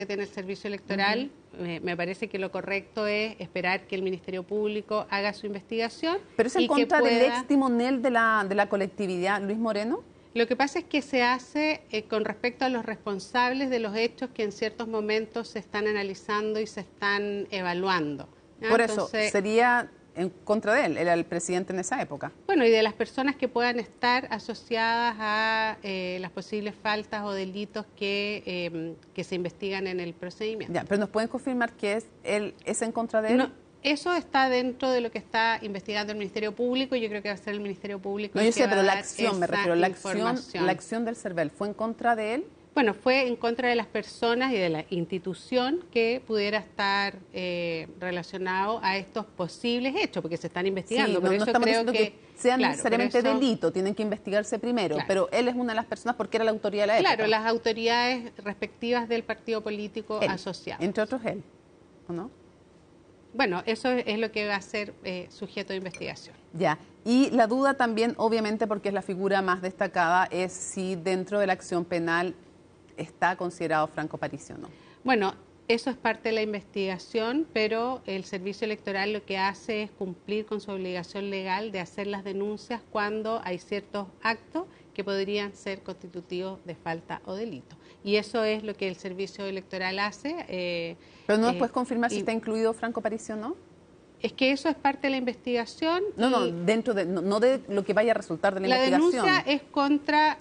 que tiene el servicio electoral, me parece que lo correcto es esperar que el Ministerio Público haga su investigación. ¿Pero es en contra del ex timonel de la colectividad, Luis Moreno? Lo que pasa es que se hace con respecto a los responsables de los hechos que en ciertos momentos se están analizando y se están evaluando. Por eso, sería en contra de él, era el presidente en esa época. Bueno, y de las personas que puedan estar asociadas a las posibles faltas o delitos que se investigan en el procedimiento. Ya, pero ¿nos pueden confirmar que él es en contra de él? No, eso está dentro de lo que está investigando el Ministerio Público y yo creo que va a ser el Ministerio Público. No, yo sé, pero la acción, me refiero, la acción del CERVEL, ¿fue en contra de él? Bueno, fue en contra de las personas y de la institución que pudiera estar relacionado a estos posibles hechos, porque se están investigando. Sí, por no eso estamos creo diciendo que sean necesariamente delito, tienen que investigarse primero, pero él es una de las personas porque era la autoridad de la época. Claro, las autoridades respectivas del partido político asociado. Entre otros él, ¿o no? Bueno, eso es lo que va a ser sujeto de investigación. Ya, y la duda también, obviamente, porque es la figura más destacada, es si dentro de la acción penal está considerado Franco Parisi o no. Bueno, eso es parte de la investigación, pero el Servicio Electoral lo que hace es cumplir con su obligación legal de hacer las denuncias cuando hay ciertos actos que podrían ser constitutivos de falta o delito. Y eso es lo que el Servicio Electoral hace. ¿Pero no nos puedes confirmar si está incluido Franco Parisi o no? Es que eso es parte de la investigación. No, dentro de, no de lo que vaya a resultar de la investigación. La denuncia es contra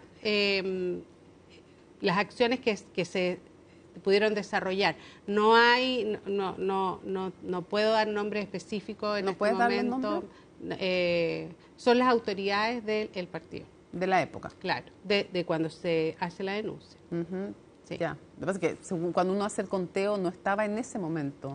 las acciones que se pudieron desarrollar. No hay, no puedo dar nombre específico en este momento. Son las autoridades del partido. De la época. Claro, de cuando se hace la denuncia. Sí. Ya. Lo que pasa es que según cuando uno hace el conteo no estaba en ese momento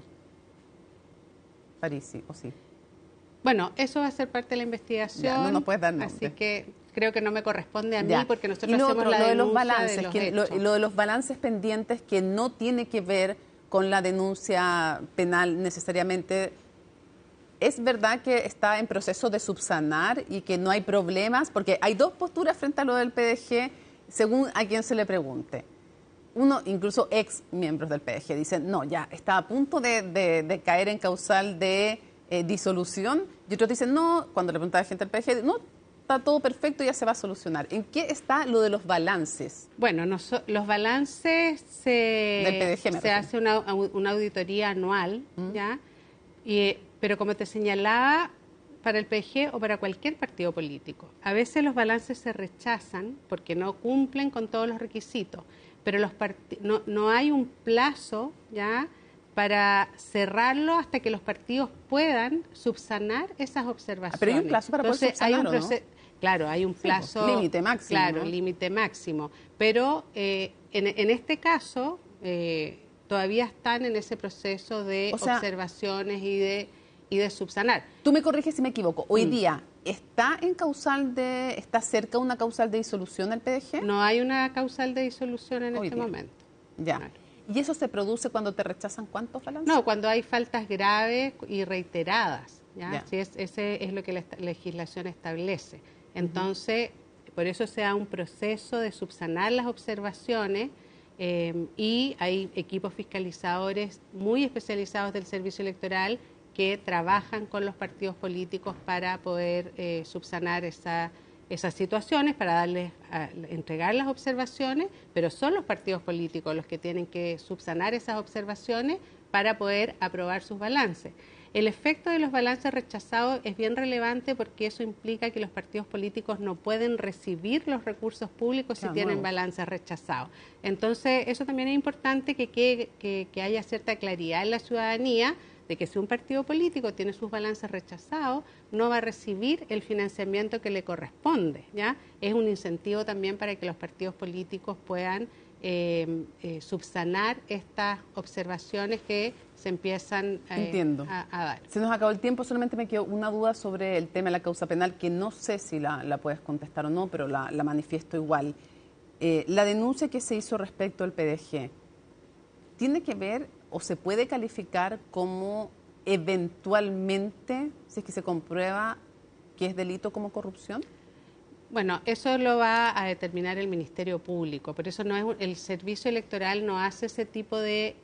Parisi, ¿o sí? Bueno, eso va a ser parte de la investigación. Ya, no nos puedes dar nombre. Así que creo que no me corresponde a mí porque nosotros hacemos la denuncia de los balances, lo de los balances pendientes que no tiene que ver con la denuncia penal necesariamente. ¿Es verdad que está en proceso de subsanar y que no hay problemas? Porque hay dos posturas frente a lo del PDG, según a quien se le pregunte. Uno, incluso ex miembros del PDG, dicen, no, ya está a punto de caer en causal de disolución. Y otros dicen, no, cuando le preguntaba a la gente del PDG, no, está todo perfecto, ya se va a solucionar. ¿En qué está lo de los balances? Bueno, los balances se hace una auditoría anual, ¿ya? Pero como te señalaba, para el PDG o para cualquier partido político, a veces los balances se rechazan porque no cumplen con todos los requisitos, pero no hay un plazo ya para cerrarlo hasta que los partidos puedan subsanar esas observaciones. Pero hay un plazo para poder subsanar, ¿o no? Claro, hay un plazo. Límite máximo. Claro, ¿no? límite máximo. Pero en este caso todavía están en ese proceso de observaciones y de subsanar. Tú me corriges si me equivoco. Hoy día, ¿está cerca una causal de disolución el PDG? No hay una causal de disolución en este momento. Ya. Claro. ¿Y eso se produce cuando te rechazan cuántos balances? No, cuando hay faltas graves y reiteradas. ¿ya? Sí, ese es lo que la legislación establece. Entonces, por eso se da un proceso de subsanar las observaciones y hay equipos fiscalizadores muy especializados del Servicio Electoral que trabajan con los partidos políticos para poder subsanar esas situaciones, para entregar las observaciones, pero son los partidos políticos los que tienen que subsanar esas observaciones para poder aprobar sus balances. El efecto de los balances rechazados es bien relevante porque eso implica que los partidos políticos no pueden recibir los recursos públicos si tienen balances rechazados. Entonces, eso también es importante que haya cierta claridad en la ciudadanía de que si un partido político tiene sus balances rechazados, no va a recibir el financiamiento que le corresponde, ¿ya? Es un incentivo también para que los partidos políticos puedan subsanar estas observaciones que se empiezan a dar. Se nos acabó el tiempo, solamente me quedó una duda sobre el tema de la causa penal, que no sé si la puedes contestar o no, pero la manifiesto igual. La denuncia que se hizo respecto al PDG, ¿tiene que ver o se puede calificar como eventualmente, si es que se comprueba que es delito como corrupción? Bueno, eso lo va a determinar el Ministerio Público, por eso no es el servicio electoral no hace ese tipo de